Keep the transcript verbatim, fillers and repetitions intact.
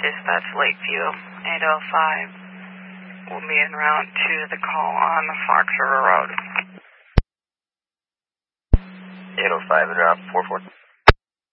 Dispatch Lakeview, eight oh five. We'll be en route to the call on the Fox River Road. eight oh five en route, four four.